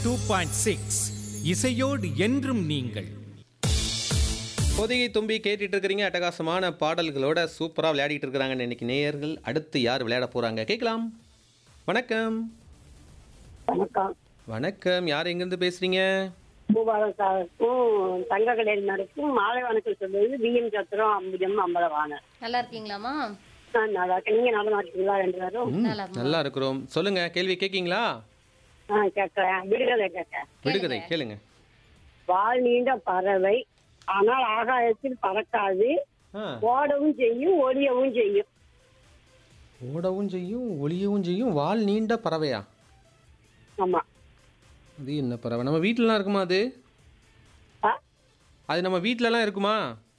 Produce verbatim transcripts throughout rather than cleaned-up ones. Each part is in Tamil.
டூ பாயிண்ட் சிக்ஸ் இசையோடு என்றும் நீங்கள். பொதிகை தும்பி கேட்டுட்டு இருக்கிறீங்க. அட்டகாசமான பாடல்களோட சூப்பராக விளையாடிட்டு இருக்கிறாங்க இன்னைக்கு நேயர்கள். அடுத்து யார் விளையாட போறாங்க கேட்கலாம். வணக்கம். வணக்கம். வணக்கம். யார் எங்கிருந்து பேசுறீங்க? பூபாலம் சாருக்கும் தங்க கடையில் நடக்கும் மாலை வணக்கம் சொல்றது பிஎம் சத்திரம் அம்புஜம் அம்பலவாணர். நல்லா இருக்கீங்களாமா? நல்லா இருக்கேன். நீங்க நல்லா இருக்கீங்களா ரெண்டு பேரும்? ம், நல்லா இருக்கிறோம். சொல்லுங்க, கேள்வி கேட்கீங்களா? ஆ கேட்கறேன். விடுகதை கேட்க. விடுகதை கேளுங்க. வால் நீண்ட பறவை ஆனால் ஆகாயத்தில் பறக்காது, ஆ, ஓடவும் செய்யும் ஒளியவும் செய்யும். ஓடவும் செய்யும் ஒளியவும் செய்யும் வால் நீண்ட பறவையா? ஆமா. அது என்ன பறவை? நம்ம வீட்டிலலாம் இருக்குமா அது? ஆ? அது நம்ம வீட்டிலலாம் இருக்குமா?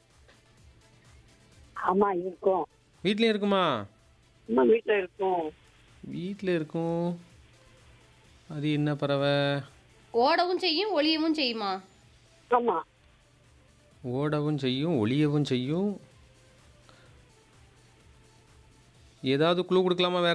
ஆமா இருக்கும். வீட்லயும் இருக்குமா? நம்ம வீட்டுல இருக்கும். வீட்டில் இருக்கும். அது என்ன பறவை? ஓடவும் செய்யும் ஒளியவும் செய்யுமா? ஆமா. ஓடவும் செய்யும் ஒளியவும் செய்யும். ஏதாவது குழு கொடுக்கலாமா வேற?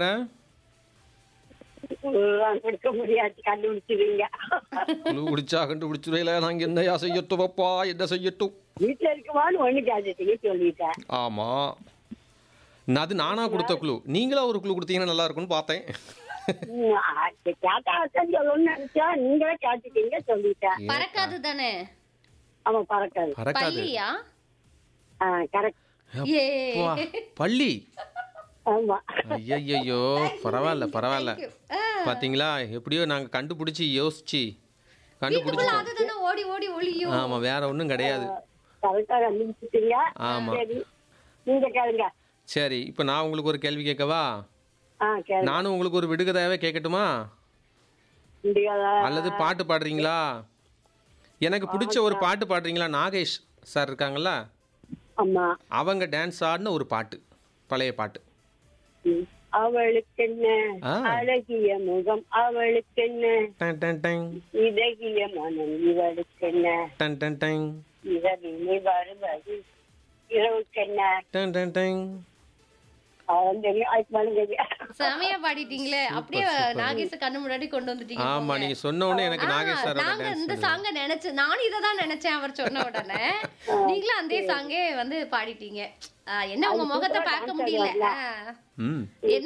உம், கொடுக்க முடியாது, கண்டுபிடிச்சிருவீங்க. குழு குடிச்சா கண்டுபிடிச்சுல நாங்க என்னையா செய்யட்டும் அப்பா, என்ன செய்யட்டும்? வீட்டுல இருக்குமான்னு ஒண்ணு கேட்டுட்டீங்க, சொல்லிட்டேன். ஆமா, நான் அது நானா கொடுத்த குழு. நீங்களா ஒரு குழு கொடுத்தீங்கன்னா நல்லா இருக்கும்னு பார்த்தேன். உம், ஆ, கேட்டா சொல்லணும்னு நினைச்சா நீங்களே கேட்டுட்டீங்க, சொல்லிட்டேன். பறக்காது தானே? ஆமா, பறக்காது. பறக்காது. பள்ளியா? கரெக்ட். ஏ அப்பா, பள்ளி. ஆமா. ஐயையோ, பரவாயில்ல பரவாயில்ல. பாத்தீங்களா, எப்படியோ நாங்க கண்டுபிடிச்சி யோசிச்சு வீட்டுக்குள்ள கண்டுபிடிச்சிட்டோம். அதுதானே ஓடி ஓடி ஒளியும். ஆமா, வேற ஒன்றும் கிடையாது. கரெக்டா கண்டுபிடிச்சிட்டீங்க. ஆமா. சரி, நீங்க கேளுங்க. சரி, இப்போ நான் உங்களுக்கு ஒரு கேள்வி கேட்கவா? ஆ கேளுங்க. நானும் உங்களுக்கு ஒரு விடுகதையாவே கேட்கட்டுமா? முடியாதா? அல்லது பாட்டு பாடுறீங்களா? எனக்கு பிடிச்ச ஒரு பாட்டு பாடுறீங்களா? நாகேஷ் சார் இருக்காங்கல்ல, ஆமா. அவங்க டான்ஸ் ஆடின ஒரு பாட்டு, பழைய பாட்டு. ம். அவளுக்கு என்ன ஆ. அழகிய முகம், அவளுக்கு என்ன டன் டன் டன் இதகிய மனம், இவளுக்கு என்ன டன் டன் டன் இரவிலே வருவது இரவுக்கு என்ன. Done done done. அவன் தெரியும், அதுக்கு மேல தெரியும். செமையா பாடிட்டீங்களே. அப்படியே நாகேஷ் கண்ணு முன்னாடி கொண்டு வந்துட்டீங்க. ஆமா, போங்க. நீங்க சொன்ன உடனே எனக்கு ஆ, நாகேஷ் சாரோட நாங்க இந்த டான்ஸ். சாங்க நினைச்சேன். நானும் இதை தான் நினைச்சேன் அவர் சொன்ன உடனே. நீங்களும் அந்த சாங்கே வந்து பாடிட்டீங்க. ஆ, என்ன உங்க முகத்தை பார்க்க முடியல. ஆ. ம்.